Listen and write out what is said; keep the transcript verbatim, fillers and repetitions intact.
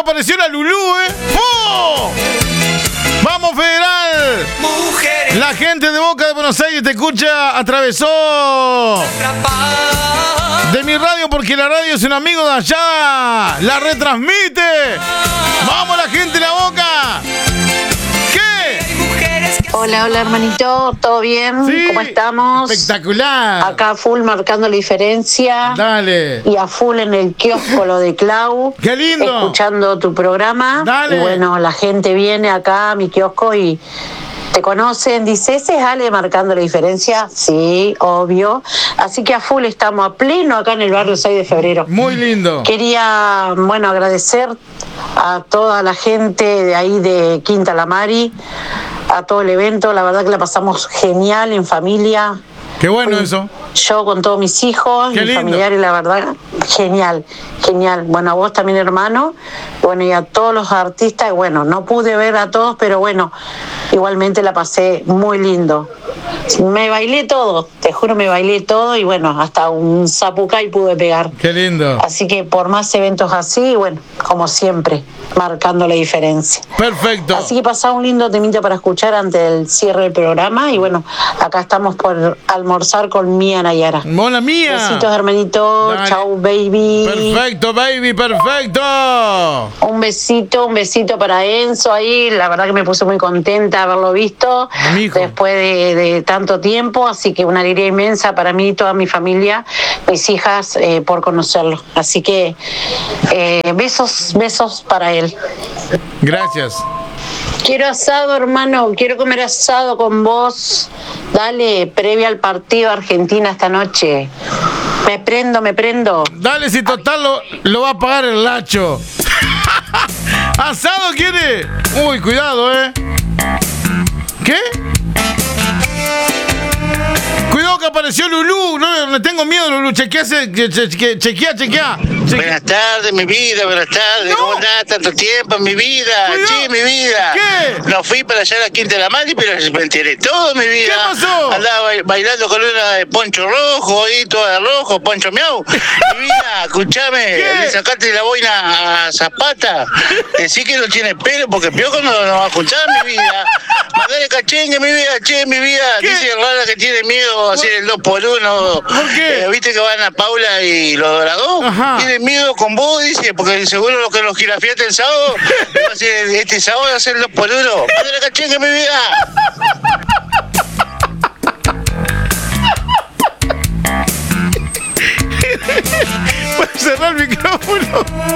apareció la Lulú, ¿eh? ¡Oh! ¡Vamos, Federal! Mujeres. La gente de Boca de Buenos Aires te escucha, atravesó de mi radio porque la radio es un amigo de allá. La retransmite. ¡Vamos, la gente de la Boca! Hola, hola hermanito, ¿todo bien? Sí, ¿Cómo estamos? Espectacular. Acá full marcando la diferencia. Dale. Y a full en el kiosco lo de Clau. ¡Qué lindo! Escuchando tu programa. Dale. Y bueno, la gente viene acá a mi kiosco y te conocen. Dice, ¿ese es Ale marcando la diferencia? Sí, obvio. Así que a full estamos a pleno acá en el barrio seis de febrero. Muy lindo. Quería, bueno, agradecer a toda la gente de ahí de Quinta La Mari, a todo el evento. La verdad que la pasamos genial en familia. Qué bueno eso. Yo con todos mis hijos, Qué mis lindo. familiares, la verdad, genial, genial. Bueno, a vos también, hermano. Bueno, y a todos los artistas. Bueno, no pude ver a todos, pero bueno, igualmente la pasé muy lindo. Me bailé todo, te juro, me bailé todo y bueno, hasta un zapucay pude pegar. Qué lindo. Así que por más eventos así, bueno, como siempre, marcando la diferencia. Perfecto. Así que pasá un lindo temita para escuchar antes del cierre del programa. Y bueno, acá estamos por almorzar con Mía Nayara. Hola, Mía. Besitos, hermanito. Dale. Chau, baby. Perfecto, baby, perfecto. Un besito, un besito para Enzo ahí. La verdad que me puse muy contenta de haberlo visto Amigo. después de, de tanto tiempo. Así que una alegría inmensa para mí y toda mi familia, mis hijas, eh, por conocerlo. Así que eh, besos, besos para él. Gracias. Quiero asado, hermano, quiero comer asado con vos. Dale, previa al partido Argentina esta noche. Me prendo, me prendo. Dale, si total lo, lo va a pagar el Lacho. ¿Asado quiere? Uy, cuidado, ¿eh? ¿Qué? Cuidado que apareció Lulú. No, le tengo miedo, Lulú. Chequea, che, che, che, chequea, chequea. Chequea. Buenas tardes, mi vida, buenas tardes. No. ¿Cómo andás? Tanto tiempo, mi vida. Cuidado. Sí, mi vida. ¿Qué? No fui para allá a la Quinta de la Mari, pero me enteré todo, mi vida. ¿Qué pasó? Andaba ba- bailando con una de poncho rojo, ahí toda de rojo, poncho miau. Mi vida, escuchame, ¿Qué? le sacaste la boina a Zapata. Decí que no tiene pelo, porque Piojo no, no va a escuchar, mi vida. Mandale cachengue, mi vida, che, mi vida. ¿Qué? Dice Rara que tiene miedo a hacer el dos por uno. ¿Por qué? Eh, ¿Viste que van a Paula y los Dorados? Ajá. Tiene miedo con vos, dice, porque seguro lo que los girafiates el sábado, va a ser este sábado va a ser dos por uno. ¡Mándale cachengue, mi vida! Puedes cerrar el micrófono.